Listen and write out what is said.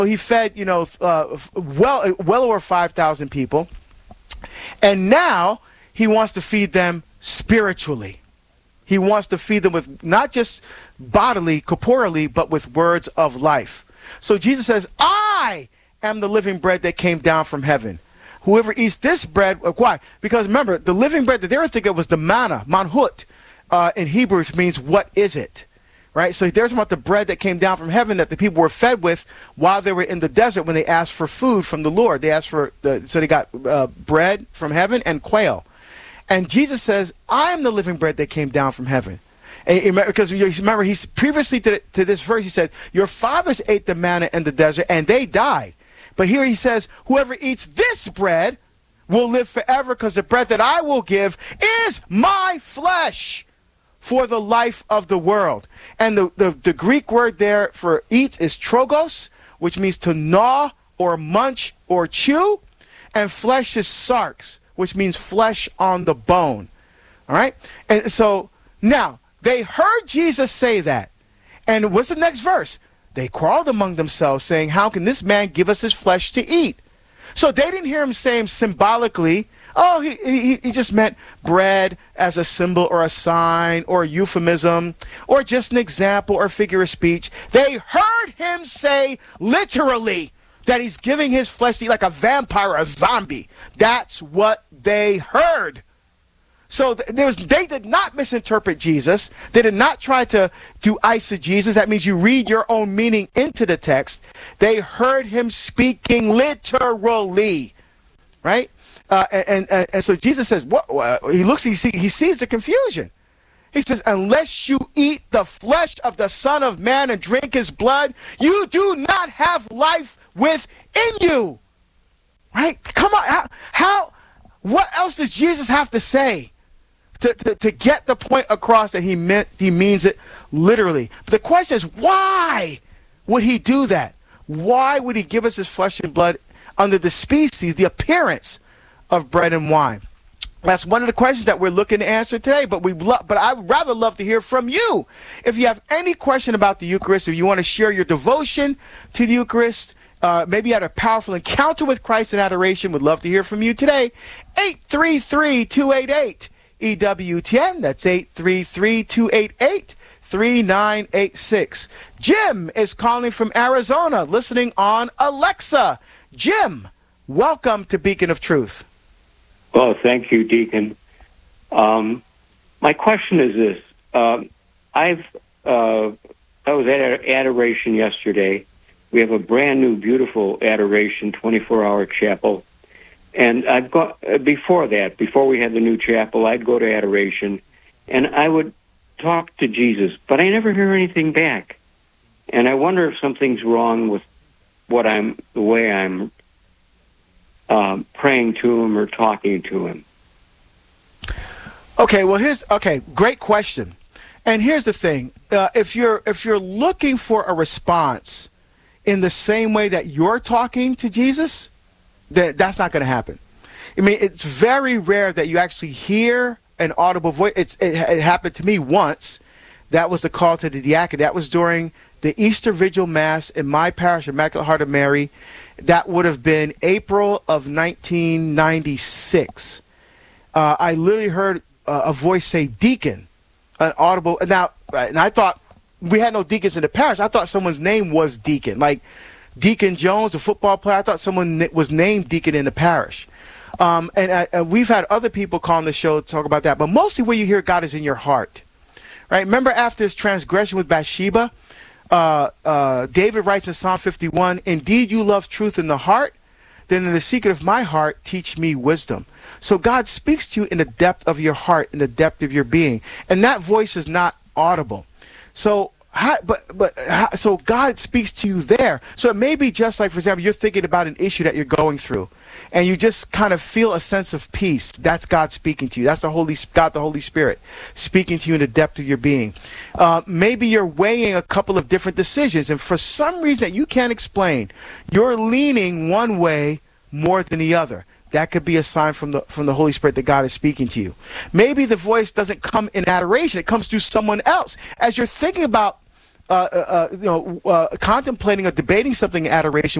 he fed, well over 5,000 people. And now he wants to feed them spiritually. He wants to feed them with not just bodily, corporally, but with words of life. So Jesus says, I am the living bread that came down from heaven. Whoever eats this bread, why? Because remember, the living bread that they were thinking was the manna, manhut, in Hebrew, which means what is it? Right? So there's about the bread that came down from heaven that the people were fed with while they were in the desert when they asked for food from the Lord. They asked for, so they got bread from heaven and quail. And Jesus says, I am the living bread that came down from heaven. Because remember, he's previously to this verse, he said, your fathers ate the manna in the desert and they died. But here he says, whoever eats this bread will live forever, because the bread that I will give is my flesh for the life of the world. And the Greek word there for eat is trogos, which means to gnaw or munch or chew. And flesh is sarx, which means flesh on the bone. All right? And so now they heard Jesus say that. And what's the next verse? They quarreled among themselves, saying, how can this man give us his flesh to eat? So they didn't hear him saying symbolically, oh, he just meant bread as a symbol or a sign or a euphemism or just an example or figure of speech. They heard him say literally that he's giving his flesh to eat like a vampire or a zombie. That's what they heard. So they did not misinterpret Jesus. They did not try to do eisegesis. That means you read your own meaning into the text. They heard him speaking literally, right? And so Jesus says, he looks, he sees the confusion. He says, unless you eat the flesh of the Son of Man and drink his blood, you do not have life within you. Right? Come on. What else does Jesus have to say to get the point across that he means it literally? But the question is, why would he do that? Why would he give us his flesh and blood under the species, the appearance of bread and wine? That's one of the questions that we're looking to answer today. But I would rather love to hear from you. If you have any question about the Eucharist, if you want to share your devotion to the Eucharist, maybe you had a powerful encounter with Christ in adoration, would love to hear from you today. 833-288-EWTN. That's 833-288-3986. Jim is calling from Arizona, listening on Alexa. Jim, welcome to Beacon of Truth. Well, thank you, Deacon. My question is this. I was at adoration yesterday. We have a brand new, beautiful adoration, 24-hour chapel. And I've got, before we had the new chapel, I'd go to adoration, and I would talk to Jesus, but I never hear anything back. And I wonder if something's wrong with the way I'm praying to him or talking to him. Okay, well, great question. And here's the thing: if you're looking for a response in the same way that you're talking to Jesus, that's not going to happen. I mean, it's very rare that you actually hear an audible voice. It happened to me once. That was the call to the diaconate. That was during the Easter Vigil Mass in my parish, Immaculate Heart of Mary. That would have been April of 1996. I literally heard a voice say, "Deacon," an audible. Now, and I thought we had no deacons in the parish. I thought someone's name was Deacon, like Deacon Jones, a football player. I thought someone was named Deacon in the parish. And we've had other people call on the show to talk about that. But mostly where you hear God is in your heart, right? Remember after his transgression with Bathsheba, David writes in Psalm 51, "Indeed you love truth in the heart, then in the secret of my heart teach me wisdom." So God speaks to you in the depth of your heart, in the depth of your being. And that voice is not audible. So so God speaks to you there. So it may be just like, for example, you're thinking about an issue that you're going through, and you just kind of feel a sense of peace. That's God speaking to you. That's the Holy Spirit speaking to you in the depth of your being. Maybe you're weighing a couple of different decisions, and for some reason that you can't explain, you're leaning one way more than the other. That could be a sign from the Holy Spirit that God is speaking to you. Maybe the voice doesn't come in adoration. It comes through someone else. As you're thinking about contemplating or debating something in adoration